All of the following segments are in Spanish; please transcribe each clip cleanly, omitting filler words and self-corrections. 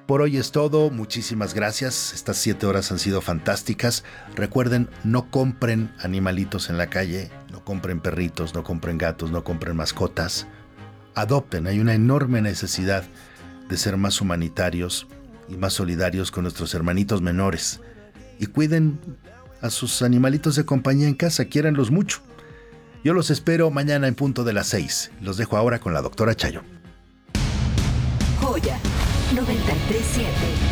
Por hoy es todo, muchísimas gracias. Estas 7 horas han sido fantásticas. Recuerden, no compren animalitos en la calle, no compren perritos, no compren gatos, no compren mascotas. Adopten, hay una enorme necesidad de ser más humanitarios y más solidarios con nuestros hermanitos menores. Y cuiden a sus animalitos de compañía en casa, quiéranlos mucho. Yo los espero mañana en punto de las 6. Los dejo ahora con la doctora Chayo. Joya 93.7.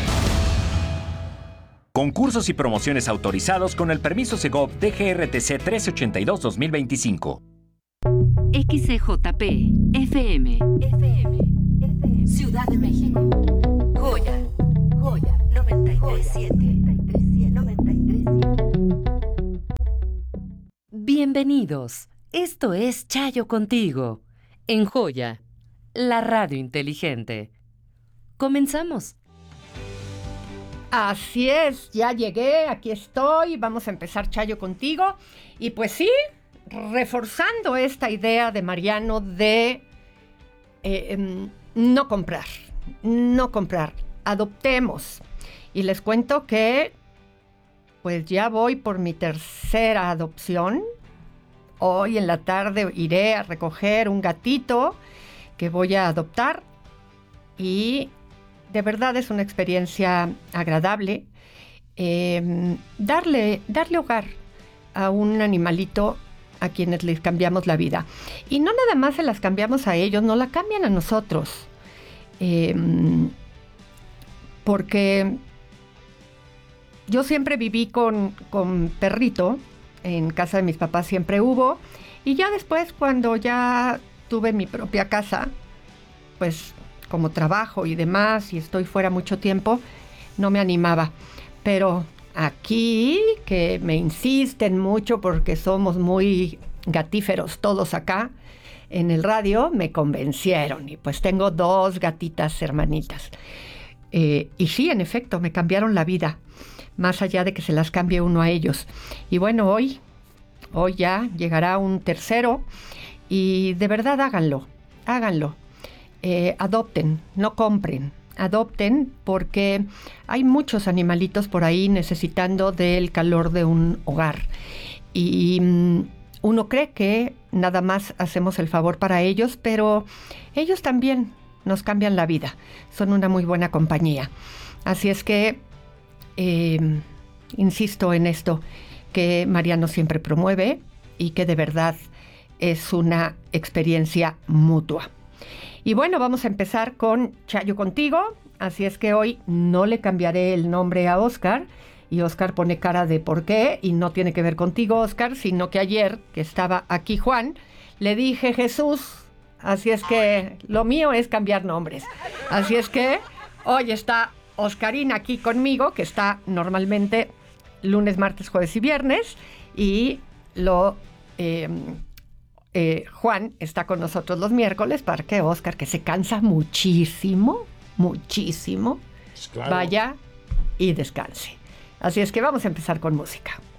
Concursos y promociones autorizados con el permiso Segov DGRTC 1382-2025. XCJP FM Ciudad de México. Joya 93.7. Bienvenidos. Esto es Chayo Contigo en Joya, la radio inteligente. Comenzamos. Así es, ya llegué, aquí estoy, vamos a empezar Chayo Contigo. Y pues sí, reforzando esta idea de Mariano de no comprar, adoptemos. Y les cuento que pues ya voy por mi tercera adopción. Hoy en la tarde iré a recoger un gatito que voy a adoptar y de verdad es una experiencia agradable. Darle hogar a un animalito a quienes les cambiamos la vida. Y no nada más se las cambiamos a ellos, no la cambian a nosotros. Porque yo siempre viví con perrito, en casa de mis papás siempre hubo, y ya después cuando ya tuve mi propia casa, pues como trabajo y demás, y estoy fuera mucho tiempo, no me animaba. Pero aquí, que me insisten mucho porque somos muy gatíferos todos acá en el radio, me convencieron y pues tengo 2 gatitas hermanitas. Y sí, en efecto, me cambiaron la vida, más allá de que se las cambie uno a ellos. Y bueno, hoy ya llegará un tercero y de verdad háganlo. Adopten, no compren. Adopten porque hay muchos animalitos por ahí necesitando del calor de un hogar. Y uno cree que nada más hacemos el favor para ellos, pero ellos también nos cambian la vida. Son una muy buena compañía. Así es que insisto en esto que Mariano siempre promueve y que de verdad es una experiencia mutua. Y bueno, vamos a empezar con Chayo Contigo, así es que hoy no le cambiaré el nombre a Oscar, y Oscar pone cara de por qué, y no tiene que ver contigo, Oscar, sino que ayer, que estaba aquí Juan, le dije Jesús, así es que lo mío es cambiar nombres. Así es que hoy está Oscarina aquí conmigo, que está normalmente lunes, martes, jueves y viernes, y Juan está con nosotros los miércoles para que Oscar, que se cansa muchísimo, claro, vaya y descanse. Así es que vamos a empezar con música.